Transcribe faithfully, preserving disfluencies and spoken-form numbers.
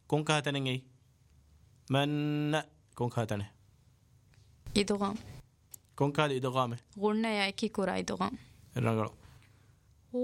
كون كهتنين أي من كون كهتنه إدغام كون كهد إدغامه غنى يا كي كورا إدغام الرجل